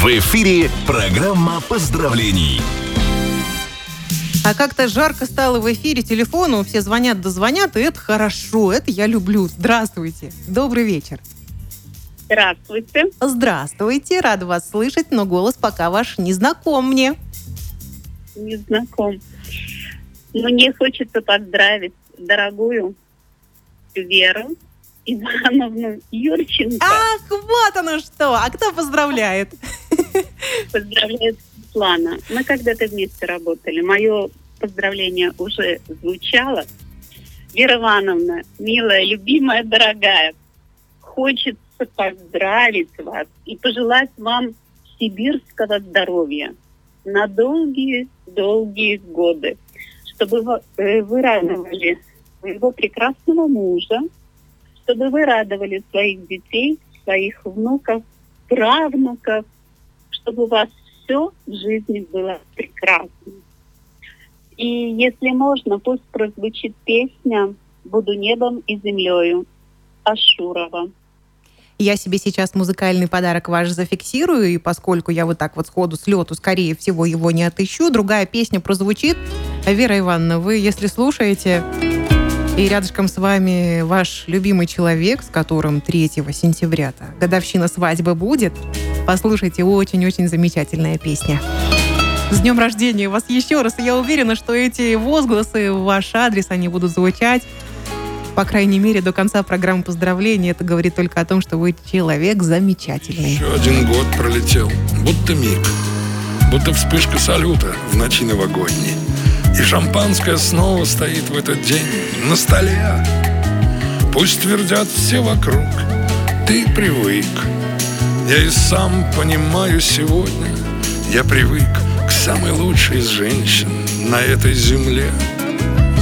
В эфире программа поздравлений. А как-то жарко стало в эфире, телефону, все звонят да звонят, и это хорошо, это я люблю. Здравствуйте, добрый вечер. Здравствуйте. Здравствуйте, рада вас слышать, но голос пока ваш не знаком мне. Не знаком. Мне хочется поздравить дорогую Веру Ивановну Юрченко. Ах, вот оно что! А кто поздравляет? Поздравляет Светлана. Мы когда-то вместе работали. Мое поздравление уже звучало. Вера Ивановна, милая, любимая, дорогая, хочется поздравить вас и пожелать вам сибирского здоровья на долгие-долгие годы, чтобы вы радовали своего прекрасного мужа, чтобы вы радовали своих детей, своих внуков, правнуков, чтобы у вас все в жизни было прекрасно. И если можно, пусть прозвучит песня «Буду небом и землею» Ашурова. Я себе сейчас музыкальный подарок ваш зафиксирую, и поскольку я вот так вот сходу с лету, скорее всего, его не отыщу, другая песня прозвучит. Вера Ивановна, вы, если слушаете, и рядышком с вами ваш любимый человек, с которым 3 сентября-то годовщина свадьбы будет, послушайте, очень-очень замечательная песня. С днем рождения вас еще раз, и я уверена, что эти возгласы в ваш адрес, они будут звучать, по крайней мере, до конца программы поздравлений. Это говорит только о том, что вы человек замечательный. Еще один год пролетел, будто миг, будто вспышка салюта в ночи новогодней. И шампанское снова стоит в этот день на столе. Пусть твердят все вокруг, ты привык. Я и сам понимаю сегодня, я привык к самой лучшей из женщин на этой земле.